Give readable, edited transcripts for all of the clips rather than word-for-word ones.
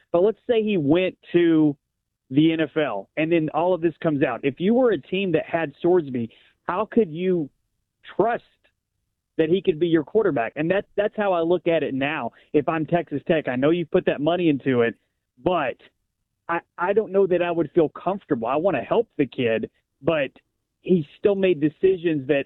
But let's say he went to the NFL and then all of this comes out. If you were a team that had Sorsby, how could you trust that he could be your quarterback? And that's how I look at it now. If I'm Texas Tech, I know you put that money into it, but I don't know that I would feel comfortable. I want to help the kid, but he still made decisions that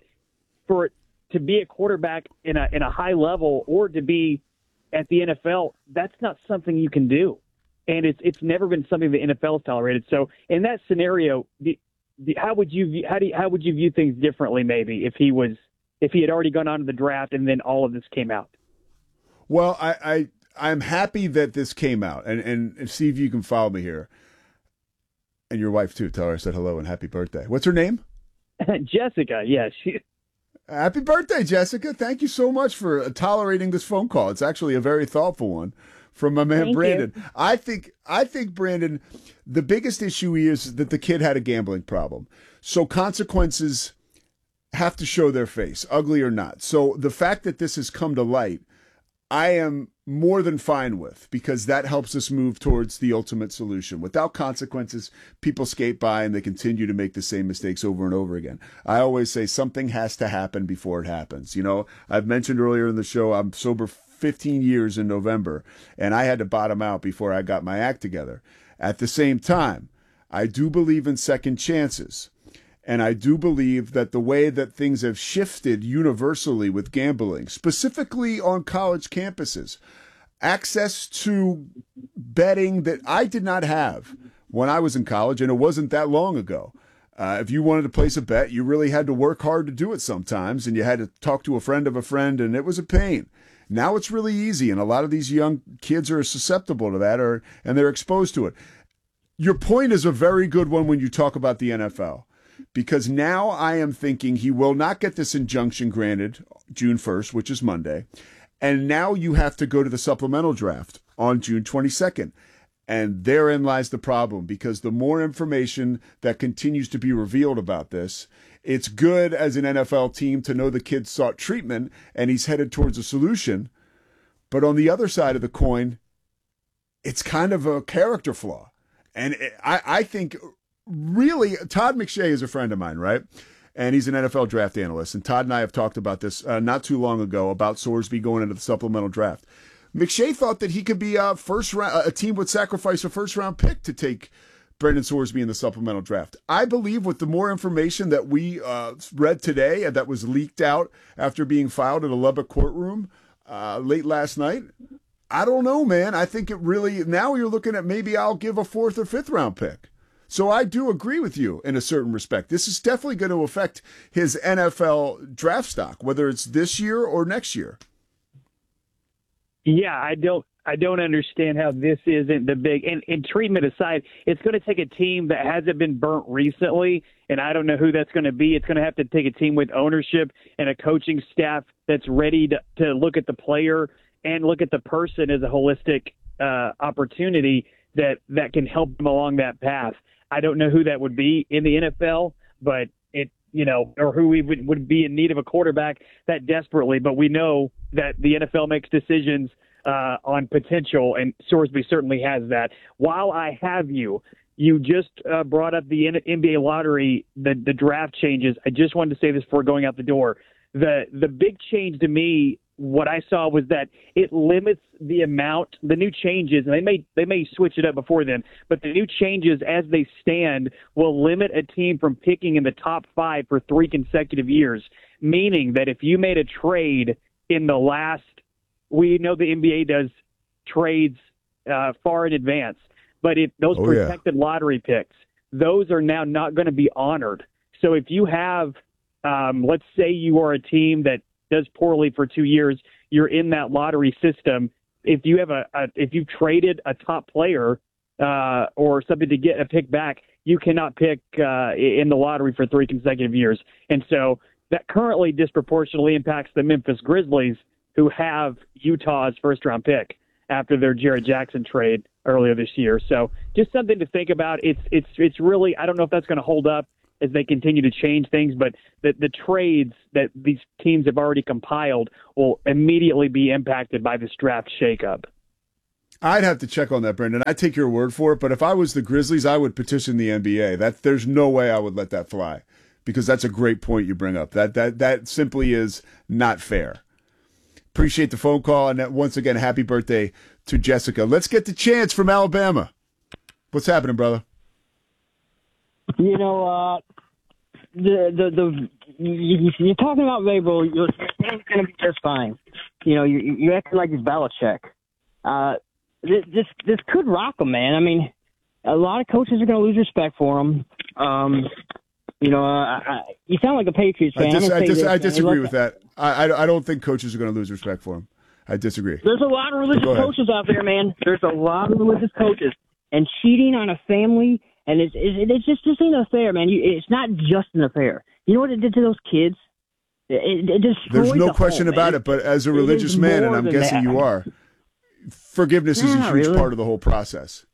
to be a quarterback in a high level or to be at the NFL, that's not something you can do. And it's never been something the NFL has tolerated. So in that scenario, how would you view things differently maybe if he had already gone on to the draft and then all of this came out? Well, I'm happy that this came out, and see if you can follow me here. And your wife, too. Tell her I said hello and happy birthday. What's her name? Jessica, yeah. Happy birthday, Jessica. Thank you so much for tolerating this phone call. It's actually a very thoughtful one from my man, Brandon. You. I think, Brandon, the biggest issue is that the kid had a gambling problem. So consequences have to show their face, ugly or not. So the fact that this has come to light, I am more than fine with, because that helps us move towards the ultimate solution. Without consequences, people skate by and they continue to make the same mistakes over and over again. I always say something has to happen before it happens. You know, I've mentioned earlier in the show, I'm sober 15 years in November, and I had to bottom out before I got my act together. At the same time, I do believe in second chances. And I do believe that the way that things have shifted universally with gambling, specifically on college campuses, access to betting that I did not have when I was in college, and it wasn't that long ago. If you wanted to place a bet, you really had to work hard to do it sometimes, and you had to talk to a friend of a friend, and it was a pain. Now it's really easy, and a lot of these young kids are susceptible to that, and they're exposed to it. Your point is a very good one when you talk about the NFL. Because now I am thinking he will not get this injunction granted June 1st, which is Monday. And now you have to go to the supplemental draft on June 22nd. And therein lies the problem, because the more information that continues to be revealed about this, it's good as an NFL team to know the kid sought treatment and he's headed towards a solution. But on the other side of the coin, it's kind of a character flaw. And I think... Really, Todd McShay is a friend of mine, right? And he's an NFL draft analyst. And Todd and I have talked about this not too long ago about Sorsby going into the supplemental draft. McShay thought that he could be a team would sacrifice a first-round pick to take Brendan Sorsby in the supplemental draft. I believe with the more information that we read today and that was leaked out after being filed in a Lubbock courtroom late last night, I don't know, man. I think it really, now you're looking at maybe I'll give a 4th or 5th round pick. So I do agree with you in a certain respect. This is definitely going to affect his NFL draft stock, whether it's this year or next year. Yeah, I don't understand how this isn't the big, and treatment aside, it's going to take a team that hasn't been burnt recently, and I don't know who that's going to be. It's going to have to take a team with ownership and a coaching staff that's ready to look at the player and look at the person as a holistic opportunity that can help them along that path. I don't know who that would be in the NFL, but or who we would be in need of a quarterback that desperately. But we know that the NFL makes decisions on potential, and Sorsby certainly has that. While I have you just brought up the NBA lottery, the draft changes. I just wanted to say this before going out the door. The big change to me, what I saw was that it limits the amount, the new changes, and they may switch it up before then, but the new changes as they stand will limit a team from picking in the top 5 for 3 consecutive years, meaning that if you made a trade in the last, we know the NBA does trades far in advance, but if those protected lottery picks, those are now not going to be honored. So if you have, let's say you are a team that does poorly for 2 years, you're in that lottery system. If you have if you've traded a top player or something to get a pick back, you cannot pick in the lottery for 3 consecutive years. And so that currently disproportionately impacts the Memphis Grizzlies, who have Utah's first-round pick after their Jared Jackson trade earlier this year. So just something to think about. It's really, I don't know if that's going to hold up as they continue to change things, but the trades that these teams have already compiled will immediately be impacted by this draft shakeup. I'd have to check on that, Brendan. I take your word for it, but if I was the Grizzlies, I would petition the NBA. There's no way I would let that fly, because that's a great point you bring up. That simply is not fair. Appreciate the phone call, and once again, happy birthday to Jessica. Let's get to Chance from Alabama. What's happening, brother? You know, you're talking about Vrabel. You're going to be just fine. You know, you're acting like it's Belichick. This could rock him, man. I mean, a lot of coaches are going to lose respect for him. You sound like a Patriots fan. I disagree with that. I don't think coaches are going to lose respect for him. I disagree. There's a lot of religious coaches out there, man. There's a lot of religious coaches. And cheating on a family, and it just ain't a fair, man. It's not just an affair. You know what it did to those kids? It destroyed There's no question about it, but as a religious man, and I'm guessing you are, forgiveness is a huge part of the whole process.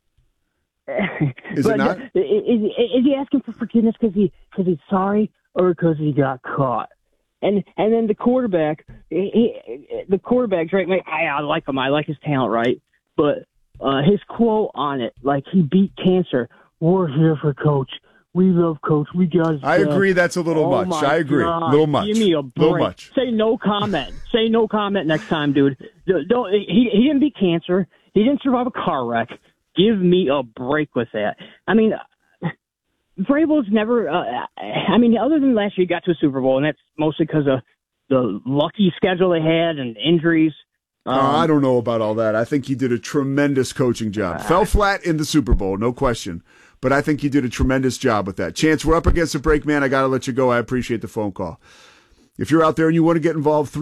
Is it not? Is he asking for forgiveness because he's sorry, or because he got caught? And then the quarterback, the quarterback's right. I like him. I like his talent, right? But his quote on it, like, he beat cancer. We're here for Coach. We love Coach. We got. I agree. That's a little much. I agree. A little much. Give me a break. Little much. Say no comment. Say no comment next time, dude. Don't. He didn't beat cancer. He didn't survive a car wreck. Give me a break with that. I mean, Vrabel's never. Other than last year, he got to a Super Bowl, and that's mostly because of the lucky schedule they had and injuries. I don't know about all that. I think he did a tremendous coaching job. Fell flat in the Super Bowl, no question. But I think he did a tremendous job with that. Chance, we're up against the break, man. I got to let you go. I appreciate the phone call. If you're out there and you want to get involved,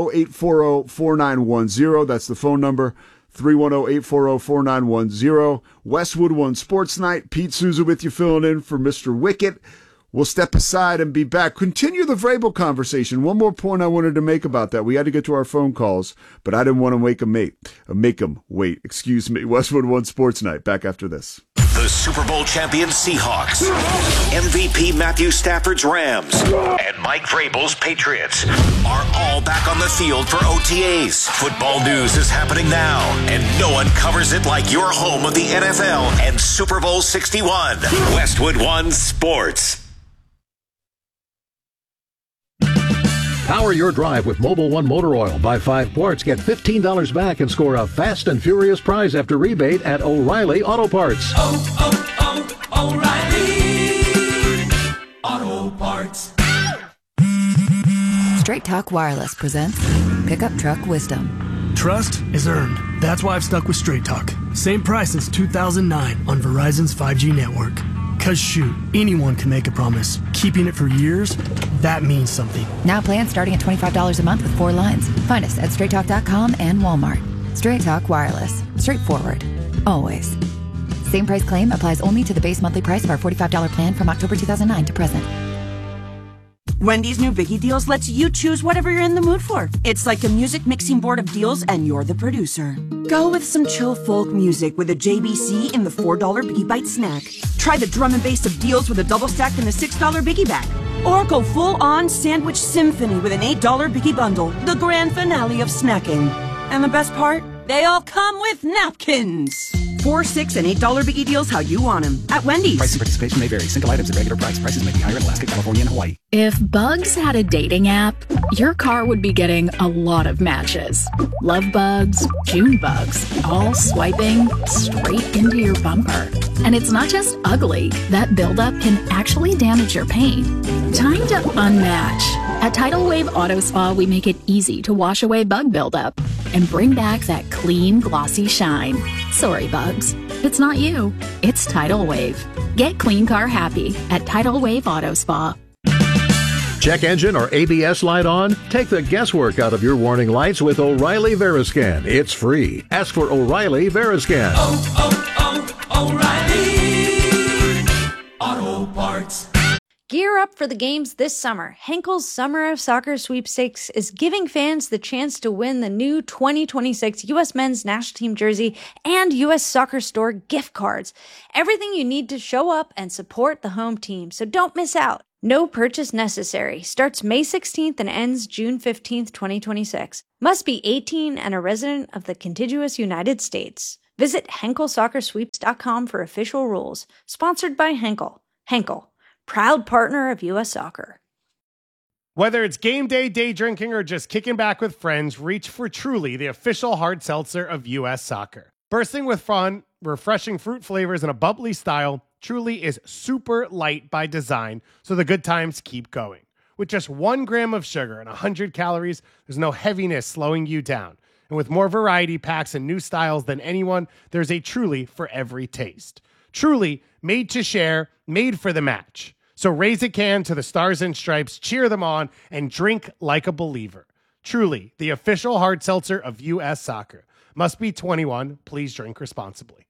310-840-4910. That's the phone number, 310-840-4910. Westwood One Sports Night. Pete Souza with you, filling in for Mr. Wicket. We'll step aside and be back. Continue the Vrabel conversation. One more point I wanted to make about that. We had to get to our phone calls, but I didn't want to make them wait. Excuse me. Westwood One Sports Night. Back after this. The Super Bowl champion Seahawks, MVP Matthew Stafford's Rams, and Mike Vrabel's Patriots are all back on the field for OTAs. Football news is happening now, and no one covers it like your home of the NFL and Super Bowl 61. Westwood One Sports. Power your drive with Mobil 1 Motor Oil. Buy 5 quarts, get $15 back, and score a fast and furious prize after rebate at O'Reilly Auto Parts. O'Reilly Auto Parts. Straight Talk Wireless presents Pickup Truck Wisdom. Trust is earned. That's why I've stuck with Straight Talk. Same price since 2009 on Verizon's 5G network. Cause shoot, anyone can make a promise. Keeping it for years, that means something. Now plans starting at $25 a month with 4 lines. Find us at straighttalk.com and Walmart. Straight Talk Wireless. Straightforward. Always. Same price claim applies only to the base monthly price of our $45 plan from October 2009 to present. Wendy's new Biggie Deals lets you choose whatever you're in the mood for. It's like a music mixing board of deals, and you're the producer. Go with some chill folk music with a JBC in the $4 Biggie Bite snack. Try the drum and bass of deals with a double stack in the $6 Biggie bag. Or go full-on sandwich symphony with an $8 Biggie bundle, the grand finale of snacking. And the best part? They all come with napkins. $4, $6, and $8 Biggie Deals how you want them at Wendy's. Price and participation may vary. Single items at regular price. Prices may be higher in Alaska, California, and Hawaii. If Bugs had a dating app, your car would be getting a lot of matches. Love bugs, June bugs, all swiping straight into your bumper. And it's not just ugly. That buildup can actually damage your paint. Time to unmatch. At Tidal Wave Auto Spa, we make it easy to wash away bug buildup and bring back that clean, glossy shine. Sorry, bugs. It's not you. It's Tidal Wave. Get clean car happy at Tidal Wave Auto Spa. Check engine or ABS light on? Take the guesswork out of your warning lights with O'Reilly Veriscan. It's free. Ask for O'Reilly Veriscan. O'Reilly Auto Parts. Gear up for the games this summer. Henkel's Summer of Soccer Sweepstakes is giving fans the chance to win the new 2026 U.S. Men's National Team jersey and U.S. Soccer Store gift cards. Everything you need to show up and support the home team, so don't miss out. No purchase necessary. Starts May 16th and ends June 15th, 2026. Must be 18 and a resident of the contiguous United States. Visit HenkelSoccerSweeps.com for official rules. Sponsored by Henkel. Henkel, proud partner of U.S. Soccer. Whether it's game day, day drinking, or just kicking back with friends, reach for Truly, the official hard seltzer of U.S. Soccer. Bursting with fun, refreshing fruit flavors, and a bubbly style, Truly is super light by design, so the good times keep going. With just 1 gram of sugar and 100 calories, there's no heaviness slowing you down. And with more variety packs and new styles than anyone, there's a Truly for every taste. Truly, made to share, made for the match. So raise a can to the Stars and Stripes, cheer them on, and drink like a believer. Truly, the official hard seltzer of U.S. Soccer. Must be 21. Please drink responsibly.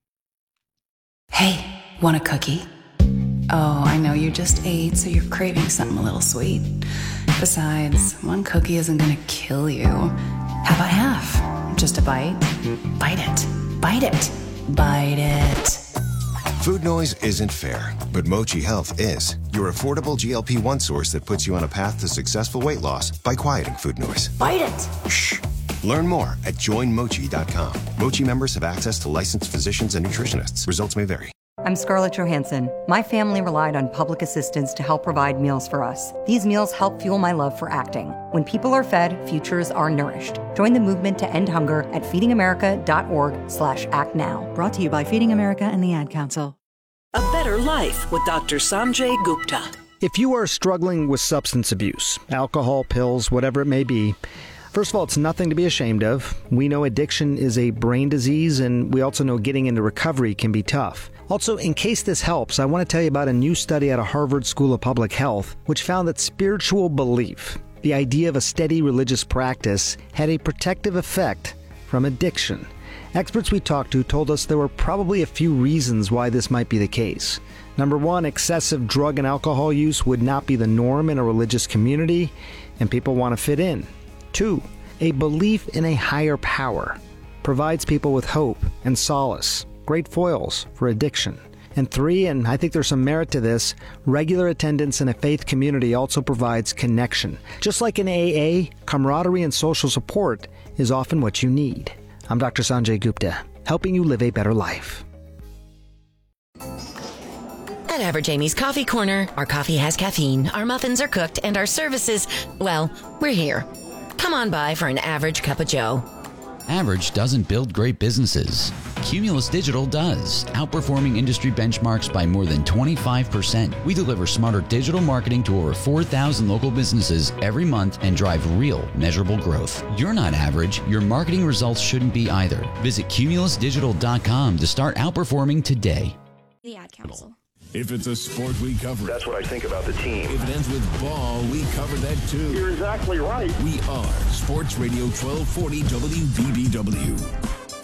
Hey, want a cookie? Oh, I know you just ate, so you're craving something a little sweet. Besides, 1 cookie isn't gonna kill you. How about half? Just a bite? Bite it. Bite it. Bite it. Food noise isn't fair, but Mochi Health is. Your affordable GLP-1 source that puts you on a path to successful weight loss by quieting food noise. Bite it. Shh. Learn more at joinmochi.com. Mochi members have access to licensed physicians and nutritionists. Results may vary. I'm Scarlett Johansson. My family relied on public assistance to help provide meals for us. These meals help fuel my love for acting. When people are fed, futures are nourished. Join the movement to end hunger at feedingamerica.org/actnow. Brought to you by Feeding America and the Ad Council. A better life with Dr. Sanjay Gupta. If you are struggling with substance abuse, alcohol, pills, whatever it may be, first of all, it's nothing to be ashamed of. We know addiction is a brain disease, and we also know getting into recovery can be tough. Also, in case this helps, I want to tell you about a new study out of Harvard School of Public Health, which found that spiritual belief, the idea of a steady religious practice, had a protective effect from addiction. Experts we talked to told us there were probably a few reasons why this might be the case. Number one, excessive drug and alcohol use would not be the norm in a religious community, and people want to fit in. 2, a belief in a higher power provides people with hope and solace, great foils for addiction. And 3, and I think there's some merit to this, regular attendance in a faith community also provides connection. Just like in AA, camaraderie and social support is often what you need. I'm Dr. Sanjay Gupta, helping you live a better life. At Average Amy's Coffee Corner, our coffee has caffeine, our muffins are cooked, and our services, well, we're here. Come on by for an average cup of joe. Average doesn't build great businesses. Cumulus Digital does, outperforming industry benchmarks by more than 25%. We deliver smarter digital marketing to over 4,000 local businesses every month and drive real, measurable growth. You're not average. Your marketing results shouldn't be either. Visit cumulusdigital.com to start outperforming today. The Ad Council. If it's a sport, we cover it. That's what I think about the team. If it ends with ball, we cover that too. You're exactly right. We are Sports Radio 1240 WBBW.